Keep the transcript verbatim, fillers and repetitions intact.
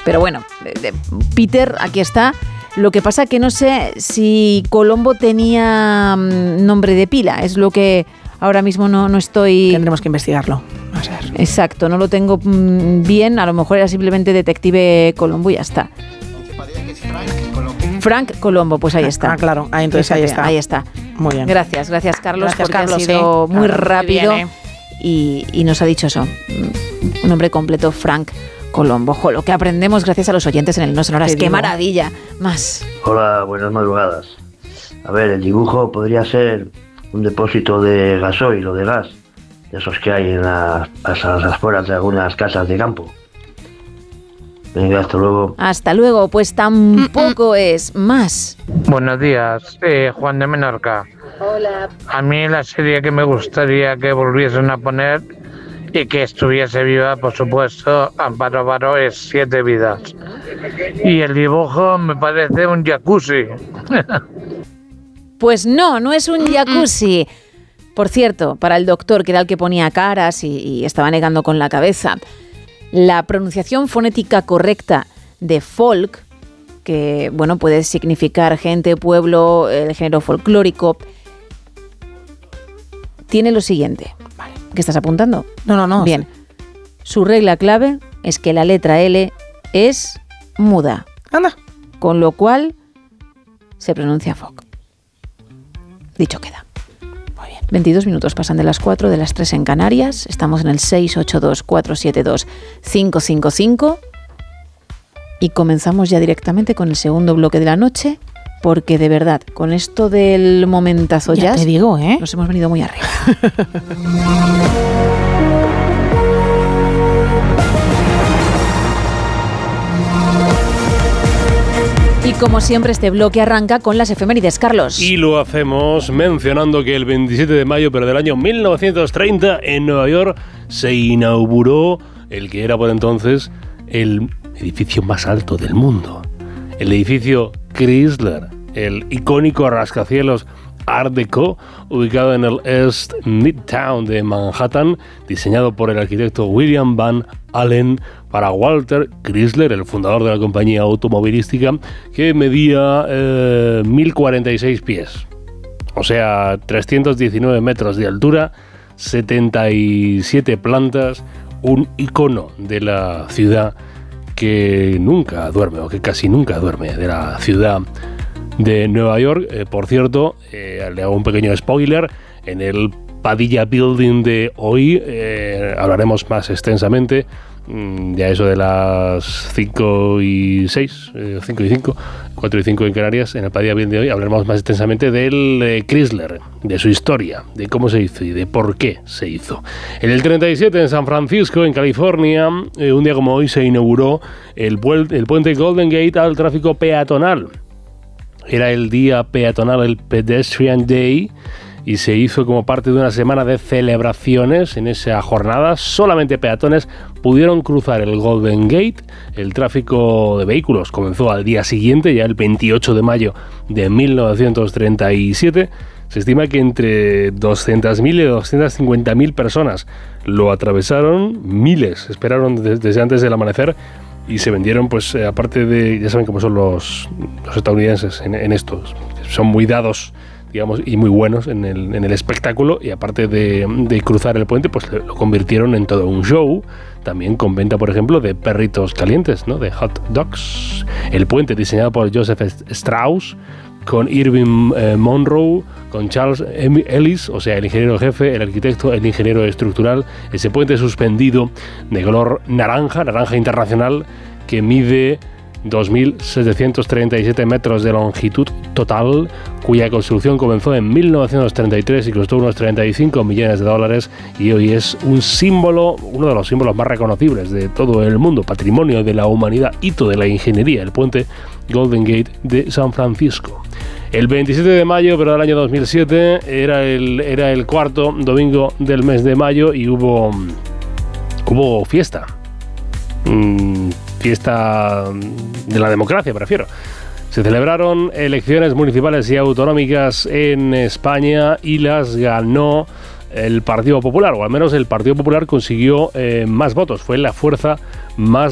Pero bueno, de, de Peter, aquí está. Lo que pasa que no sé si Colombo tenía mmm, nombre de pila, es lo que ahora mismo no, no estoy... Tendremos que investigarlo. A ver. Exacto, no lo tengo mmm, bien, a lo mejor era simplemente Detective Colombo y ya está. Frank Colombo, pues ahí está. Ah, claro, ahí, entonces ahí está. Ahí está. Muy bien. Gracias, gracias Carlos, Gracias, porque Carlos, ha sido sí. muy Claro, rápido muy bien, ¿eh? y, y nos ha dicho eso, un nombre completo, Frank Colombo. Jo, lo que aprendemos gracias a los oyentes en el No Sonoras. ¡Qué maravilla! Más. Hola, buenas madrugadas. A ver, el dibujo podría ser un depósito de gasoil o de gas, de esos que hay en las, a las afueras de algunas casas de campo. Venga, hasta luego. Hasta luego, pues tampoco es más. Buenos días, eh, Juan de Menorca. Hola. A mí la serie que me gustaría que volviesen a poner y que estuviese viva, por supuesto, Amparo Baró, es Siete Vidas. Y el dibujo me parece un jacuzzi. Pues no, no es un jacuzzi. Por cierto, para el doctor, que era el que ponía caras y, y estaba negando con la cabeza, la pronunciación fonética correcta de folk, que bueno, puede significar gente, pueblo, el género folclórico, tiene lo siguiente. Vale. ¿Qué estás apuntando? No, no, no. Bien. Su regla clave es que la letra L es muda. Anda. Con lo cual se pronuncia folk. Dicho queda. Muy bien. veintidós minutos pasan de las cuatro, de las tres en Canarias. Estamos en el seis ocho dos, cuatro siete dos, cinco cinco cinco y comenzamos ya directamente con el segundo bloque de la noche, porque de verdad, con esto del momentazo ya jazz, te digo, ¿eh? nos hemos venido muy arriba. Y como siempre, este bloque arranca con las efemérides, Carlos. Y lo hacemos mencionando que el veintisiete de mayo, pero del año mil novecientos treinta, en Nueva York, se inauguró el que era por entonces el edificio más alto del mundo. El edificio Chrysler, el icónico rascacielos Art Deco, ubicado en el East Midtown de Manhattan, diseñado por el arquitecto William Van Allen para Walter Chrysler, el fundador de la compañía automovilística, que medía eh, mil cuarenta y seis pies, o sea, trescientos diecinueve metros de altura, setenta y siete plantas, un icono de la ciudad que nunca duerme, o que casi nunca duerme, de la ciudad de Nueva York. Eh, por cierto, eh, le hago un pequeño spoiler, en el Padilla Building de hoy eh, hablaremos más extensamente, mmm, ya eso de las cinco y seis, eh, cinco y cinco, cuatro y cinco en Canarias, en el Padilla Building de hoy hablaremos más extensamente del eh, Chrysler, de su historia, de cómo se hizo y de por qué se hizo. En el treinta y siete, en San Francisco, en California, eh, un día como hoy se inauguró el, pu- el puente Golden Gate al tráfico peatonal. Era el día peatonal, el Pedestrian Day, y se hizo como parte de una semana de celebraciones. En esa jornada solamente peatones pudieron cruzar el Golden Gate. El tráfico de vehículos comenzó al día siguiente, ya el veintiocho de mayo de mil novecientos treinta y siete. Se estima que entre doscientas mil y doscientas cincuenta mil personas lo atravesaron, miles esperaron desde antes del amanecer. Y se vendieron, pues, eh, aparte de, ya saben cómo son los, los estadounidenses en, en estos, son muy dados, digamos, y muy buenos en el, en el espectáculo, y aparte de, de cruzar el puente, pues lo convirtieron en todo un show, también con venta, por ejemplo, de perritos calientes, ¿no?, de hot dogs. El puente, diseñado por Joseph Strauss, con Irving eh, Monroe, con Charles Ellis, o sea, el ingeniero jefe, el arquitecto, el ingeniero estructural. Ese puente suspendido de color naranja, naranja internacional, que mide dos mil setecientos treinta y siete metros de longitud total, cuya construcción comenzó en mil novecientos treinta y tres y costó unos treinta y cinco millones de dólares, y hoy es un símbolo, uno de los símbolos más reconocibles de todo el mundo, patrimonio de la humanidad, hito de la ingeniería, el puente Golden Gate de San Francisco. El veintisiete de mayo, pero del año dos mil siete, era el, era el cuarto domingo del mes de mayo y hubo, hubo fiesta. Mm, fiesta de la democracia, prefiero. Se celebraron elecciones municipales y autonómicas en España y las ganó el Partido Popular, o al menos el Partido Popular consiguió eh, más votos. Fue la fuerza más